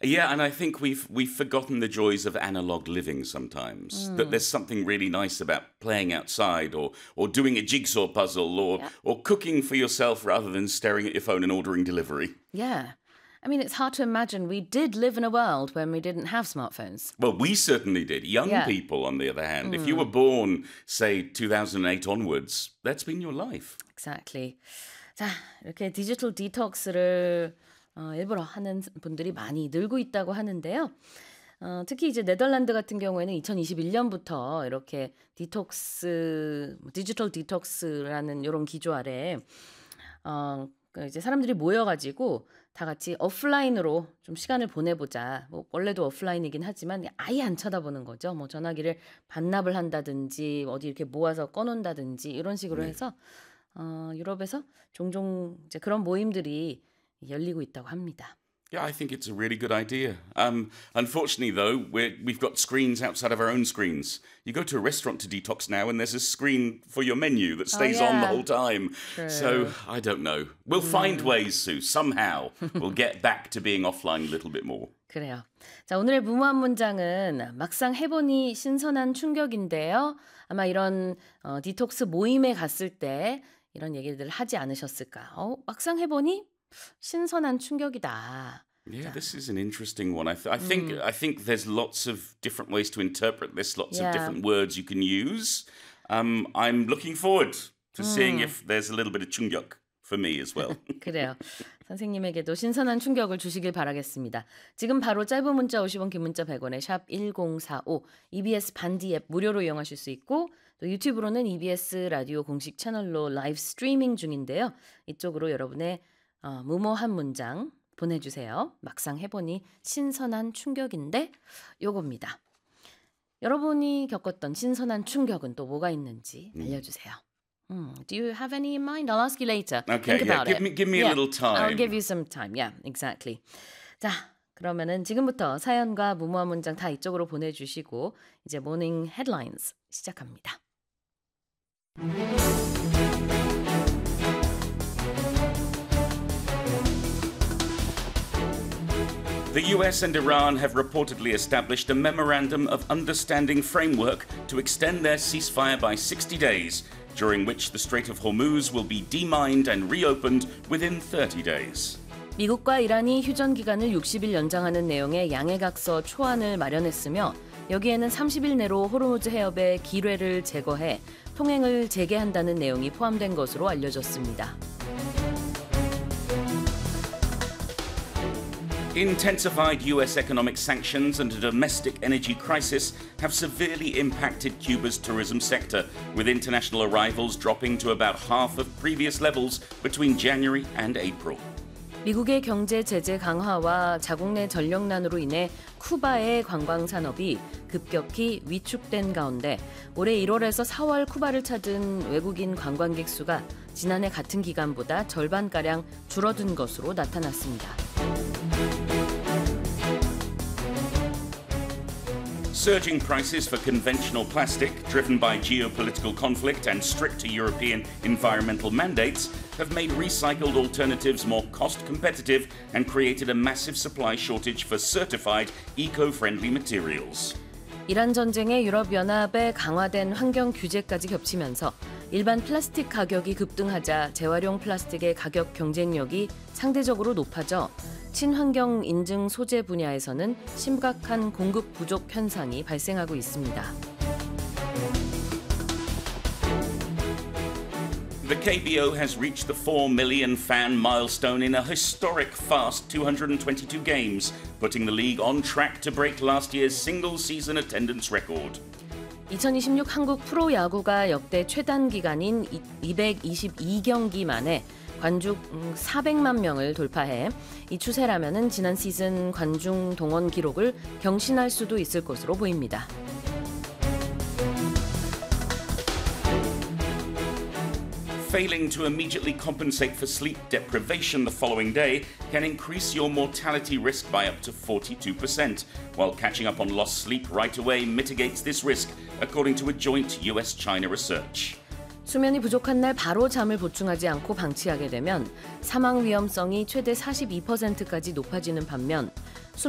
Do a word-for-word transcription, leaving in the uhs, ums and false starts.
Yeah, and I think we've we've forgotten the joys of analog living sometimes. Mm. That there's something really nice about playing outside or or doing a jigsaw puzzle or Yeah. or cooking for yourself rather than staring at your phone and ordering delivery. Yeah. I mean, it's hard to imagine we did live in a world when we didn't have smartphones. Well, we certainly did. Young Yeah. people, on the other hand, if you Mm. were born, say, two thousand eight onwards, that's been your life. Exactly. 자, 이렇게 디지털 디톡스를 어, 일부러 하는 분들이 많이 늘고 있다고 하는데요. 어, 특히 이제 네덜란드 같은 경우에는 이천이십일 년부터 이렇게 디톡스, 디지털 디톡스라는 이런 기조 아래 어, 그 이제 사람들이 모여가지고 다 같이 오프라인으로 좀 시간을 보내보자. 뭐 원래도 오프라인이긴 하지만 아예 안 쳐다보는 거죠. 뭐 전화기를 반납을 한다든지 어디 이렇게 모아서 꺼놓는다든지 이런 식으로 네. 해서 어, 유럽에서 종종 이제 그런 모임들이 열리고 있다고 합니다. Yeah, I think it's a really good idea. Um, unfortunately, though, we're, we've got screens outside of our own screens. You go to a restaurant to detox now, and there's a screen for your menu that stays Oh, on the yeah. whole time. True. So I don't know. We'll find ways, Sue. Somehow we'll get back to being offline a little bit more. 그래요. 자, 오늘의 무모한 문장은 막상 해보니 신선한 충격인데요. 아마 이런 어, 디톡스 모임에 갔을 때 이런 얘기들 하지 않으셨을까? 어, 막상 해보니 신선한 충격이다. Yeah, this is an interesting one. I, th- I think I think there's lots of different ways to interpret this, lots Yeah. of different words you can use. Um, I'm looking forward to seeing if there's a little bit of 충격 for me as well. 그래요. 선생님에게도 신선한 충격을 주시길 바라겠습니다. 지금 바로 짧은 문자 오십 원, 긴 문자 백 원에 샵 일공사오 이비에스 반디 앱 무료로 이용하실 수 있고 또 유튜브로는 이비에스 라디오 공식 채널로 라이브 스트리밍 중인데요. 이쪽으로 여러분의 어, 무모한 문장 보내주세요. 막상 해보니 신선한 충격인데 요겁니다. 여러분이 겪었던 신선한 충격은 또 뭐가 있는지 알려주세요. Hmm. Do you have any in mind? I'll ask you later. Okay, Think yeah, about give it. me give me Yeah, a little time. I'll give you some time. Yeah, exactly. 자, 그러면은 지금부터 사연과 무모한 문장 다 이쪽으로 보내주시고 이제 모닝 헤드라인스 시작합니다. The U S and Iran have reportedly established a memorandum of understanding framework to extend their ceasefire by sixty days, during which the Strait of Hormuz will be demined and reopened within thirty days. 미국과 이란이 휴전 기간을 육십 일 연장하는 내용의 양해각서 초안을 마련했으며 여기에는 삼십 일 내로 호르무즈 해협의 기뢰를 제거해 통행을 재개한다는 내용이 포함된 것으로 알려졌습니다. Intensified U S economic sanctions and a domestic energy crisis have severely impacted Cuba's tourism sector, with international arrivals dropping to about half of previous levels between January and April. 미국의 경제 제재 강화와 자국 내 전력난으로 인해 쿠바의 관광 산업이 급격히 위축된 가운데 올해 일월에서 사월 쿠바를 찾은 외국인 관광객 수가 지난해 같은 기간보다 절반가량 줄어든 것으로 나타났습니다. Surging prices for conventional plastic, driven by geopolitical conflict and stricter European environmental mandates, have made recycled alternatives more cost competitive and created a massive supply shortage for certified eco-friendly materials. 이란 전쟁에 유럽연합의 강화된 환경 규제까지 겹치면서 일반 플라스틱 가격이 급등하자 재활용 플라스틱의 가격 경쟁력이 상대적으로 높아져 친환경 인증 소재 분야에서는 심각한 공급 부족 현상이 발생하고 있습니다. The K B O has reached the four million fan milestone in a historic fast two hundred twenty-two games, putting the league on track to break last year's single-season attendance record. 이천이십육 한국 프로야구가 역대 최단 기간인 이백이십이 경기 만에 관중 사백만 명을 돌파해 이 추세라면은 지난 시즌 관중 동원 기록을 경신할 수도 있을 것으로 보입니다. Failing to immediately compensate for sleep deprivation the following day can increase your mortality risk by up to forty-two percent, while catching up on lost sleep right away mitigates this risk, according to a joint U S China research. 수면이 부족한 날 바로 잠을 보충하지 않고 방치하게 되면 사망 위험성이 최대 사십이 퍼센트까지 높아지는 반면